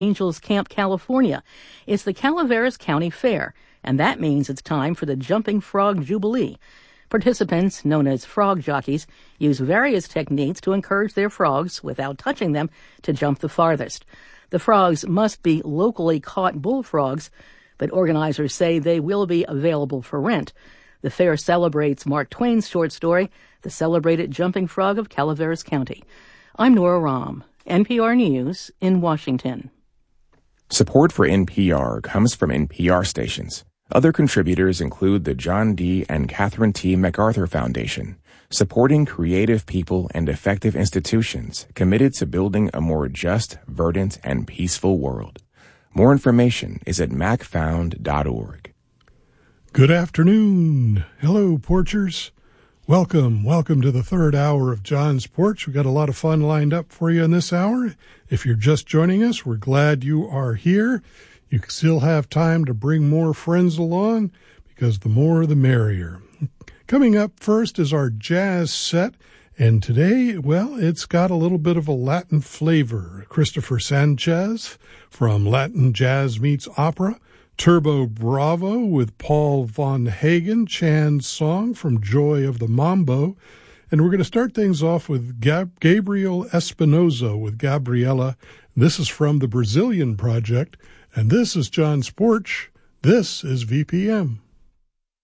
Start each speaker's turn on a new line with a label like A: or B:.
A: Angels Camp, California. It's the Calaveras County Fair, and that means it's time for the Jumping Frog Jubilee. Participants, known as frog jockeys, use various techniques to encourage their frogs, without touching them, to jump the farthest. The frogs must be locally caught bullfrogs, but organizers say they will be available for rent. The fair celebrates Mark Twain's short story, The Celebrated Jumping Frog of Calaveras County. I'm Nora Rahm, NPR News in Washington.
B: Support for NPR comes from NPR stations. Other contributors include the John D. and Catherine T. MacArthur Foundation, supporting creative people and effective institutions committed to building a more just, verdant, and peaceful world. More information is at macfound.org.
C: Good afternoon. Hello, Porchers. Welcome to the third hour of John's Porch. We've got a lot of fun lined up for you in this hour. If you're just joining us, we're glad you are here. You still have time to bring more friends along, because the more the merrier. Coming up first is our jazz set, and today, well, it's got a little bit of a Latin flavor. Christopher Sanchez from Latin Jazz Meets Opera, Turbo Bravo with Paul Von Hagen, Chan's song from Joy of the Mambo, and we're going to start things off with Gabriel Espinosa with Gabriela. This is from the Brazilian Project. And this is John's Porch. This is VPM.